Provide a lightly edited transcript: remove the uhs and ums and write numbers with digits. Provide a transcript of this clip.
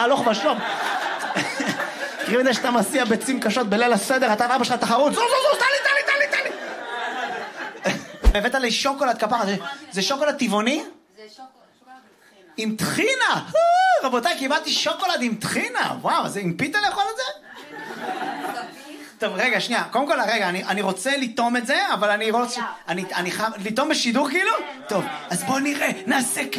הלוך ושוב. מכירים את זה שאתה מסיע ביצים קשות בליל הסדר, אתה ואבא שלך תחרות, זו, תן לי. הבאת לי שוקולד כפרה, זה שוקולד טבעוני? זה שוקולד עם טחינה. רבותיי, קיבלתי שוקולד עם טחינה. וואו, זה עם פיתה לאכול את זה? טוב, רגע, שנייה. קודם כל, רגע, אני רוצה לטום את זה, אבל אני חייב לטום בשידור כאילו? טוב, אז בואו נראה, נעשה